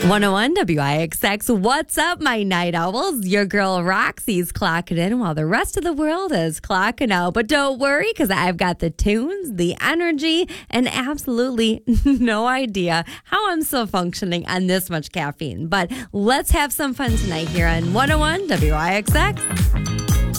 101 WIXX. What's up, my night owls? Your girl Roxy's clocking in while the rest of the world is clocking out. But don't worry, because I've got the tunes, the energy, and absolutely no idea how I'm still functioning on this much caffeine. But let's have some fun tonight here on 101 WIXX.